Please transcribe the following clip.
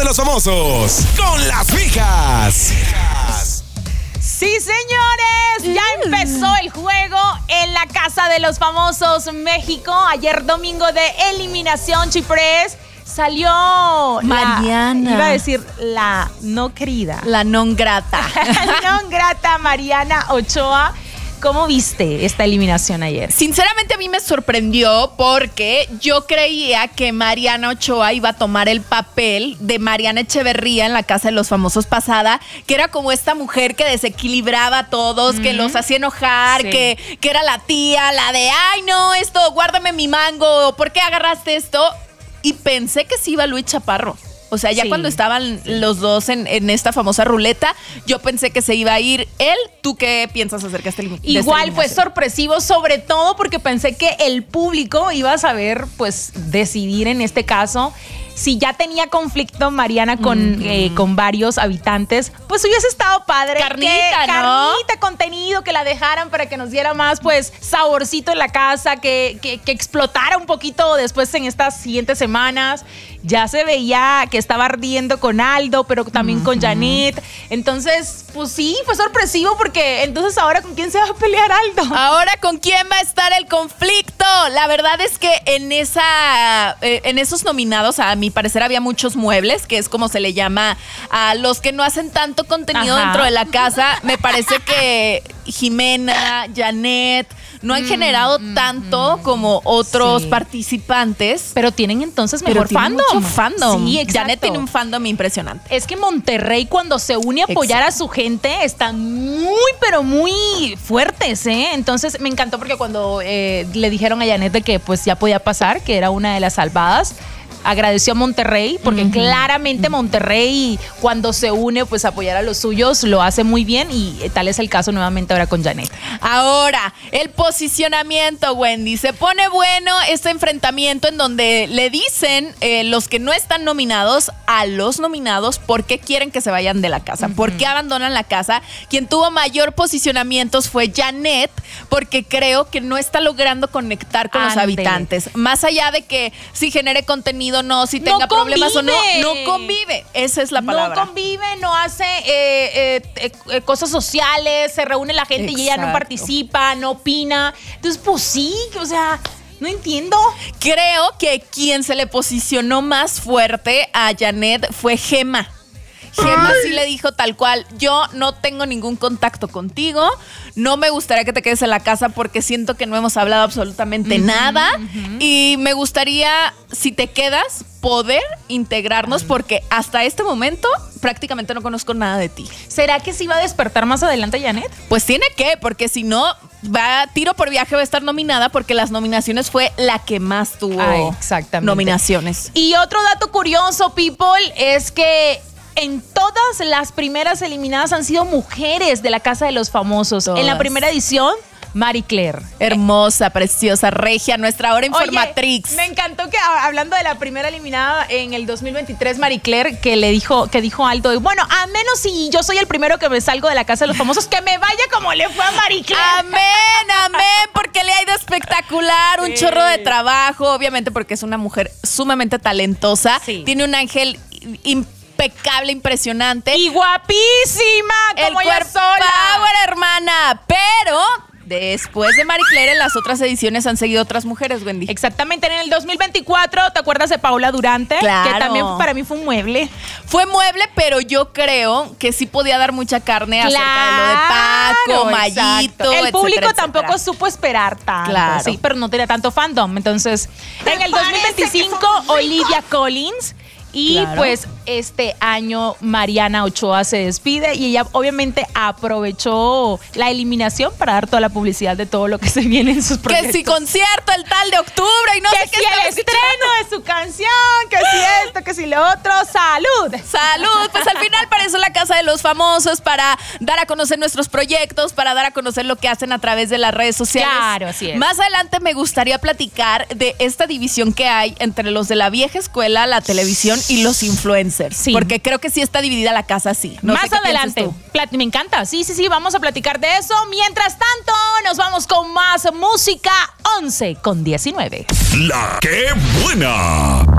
de los Famosos con las mijas. Sí, señores, ya empezó el juego en la Casa de los Famosos México. Ayer domingo de eliminación, Chiprés, salió Mariana. Iba a decir la no querida. La non grata. La non grata Mariana Ochoa. ¿Cómo viste esta eliminación ayer? Sinceramente a mí me sorprendió porque yo creía que Mariana Ochoa iba a tomar el papel de Mariana Echeverría en la Casa de los Famosos pasada, que era como esta mujer que desequilibraba a todos, que los hacía enojar, Sí. que era la tía, la de, ay no, esto, guárdame mi mango, ¿por qué agarraste esto? Y pensé que sí iba Luis Chaparro. O sea, ya Sí. cuando estaban los dos en esta famosa ruleta, yo pensé que se iba a ir él. ¿Tú qué piensas acerca de esta eliminación? Igual fue sorpresivo, sobre todo porque pensé que el público iba a saber, pues, decidir en este caso. Si ya tenía conflicto Mariana con varios habitantes, pues hubiese estado padre. Carnita, ¿no? Carnita, contenido, que la dejaran para que nos diera más, pues, saborcito en la casa, que explotara un poquito después en estas siguientes semanas. Ya se veía que estaba ardiendo con Aldo, pero también con Janet. Entonces, pues sí, fue sorpresivo porque entonces ahora ¿con quién se va a pelear Aldo? Ahora, ¿con quién va a estar el conflicto? La verdad es que en esos nominados, a mi parecer, había muchos muebles, que es como se le llama a los que no hacen tanto contenido Ajá. dentro de la casa. Me parece que Jimena, Janet, no han generado tanto como otros Sí. participantes. Pero tienen entonces Pero mejor tienen fandom. mucho fandom. Sí, exacto. Janet tiene un fandom impresionante. Es que Monterrey, cuando se une a apoyar a su gente, están muy, pero muy fuertes, ¿eh? Entonces me encantó porque cuando le dijeron a Janet de que pues ya podía pasar, que era una de las salvadas, agradeció a Monterrey, porque claramente Monterrey, cuando se une pues a apoyar a los suyos, lo hace muy bien, y tal es el caso nuevamente ahora con Janet. Ahora, el posicionamiento, Wendy. Se pone bueno este enfrentamiento en donde le dicen los que no están nominados a los nominados por qué quieren que se vayan de la casa, por qué abandonan la casa. Quien tuvo mayor posicionamientos fue Janet, porque creo que no está logrando conectar con los Ande. habitantes. Más allá de que si genere contenido o no, si tenga problemas o no, no convive. Esa es la palabra. No convive, no hace cosas sociales, se reúne la gente y ella no Exacto. participa, no opina. Entonces, pues sí, o sea, no entiendo. Creo que quien se le posicionó más fuerte a Janet fue Gema. Gema sí le dijo tal cual, yo no tengo ningún contacto contigo, no me gustaría que te quedes en la casa porque siento que no hemos hablado absolutamente nada y me gustaría, si te quedas, poder integrarnos porque hasta este momento prácticamente no conozco nada de ti. ¿Será que sí va a despertar más adelante Janet? Pues tiene que, porque si no, tiro por viaje va a estar nominada porque las nominaciones fue la que más tuvo exactamente. nominaciones. Y otro dato curioso, people, es que en todas las primeras eliminadas han sido mujeres de la Casa de los Famosos. Todas. En la primera edición, Marie Claire. Hermosa, preciosa, regia, nuestra ahora Informatrix. Oye, me encantó que hablando de la primera eliminada en el 2023, Marie Claire, que dijo Aldo, bueno, a menos si yo soy el primero que me salgo de la Casa de los Famosos, que me vaya como le fue a Marie Claire. Amén, porque le ha ido espectacular, un chorro de trabajo, obviamente porque es una mujer sumamente talentosa, Sí. tiene un ángel impecable, impresionante. Y guapísima, como el ella cuerpo sola. power, hermana, pero después de Marie Claire, en las otras ediciones han seguido otras mujeres, Wendy. Exactamente, en el 2024, ¿te acuerdas de Paula Durante? Claro. Que también para mí fue un mueble. Fue mueble, pero yo creo que sí podía dar mucha carne acerca de lo de Paco, Mayito, El público etcétera, tampoco etcétera. supo esperar tanto. Claro. Sí, pero no tenía tanto fandom. Entonces, en el 2025, Olivia Collins. Y Claro. pues este año Mariana Ochoa se despide y ella obviamente aprovechó la eliminación para dar toda la publicidad de todo lo que se viene en sus proyectos. Que si concierto el tal de octubre y no que sé qué si estaba el estreno de su canción, que si esto, que si lo otro. ¡Salud! Salud, pues al final para eso la Casa de los Famosos, para dar a conocer nuestros proyectos, para dar a conocer lo que hacen a través de las redes sociales. Claro, así es. Más adelante me gustaría platicar de esta división que hay entre los de la vieja escuela, la televisión y los influencers. Sí. Porque creo que sí está dividida la casa así. No sé Más qué adelante. piensas tú. Me encanta. Sí, vamos a platicar de eso. Mientras tanto, nos vamos con más música. 11:19. La que buena.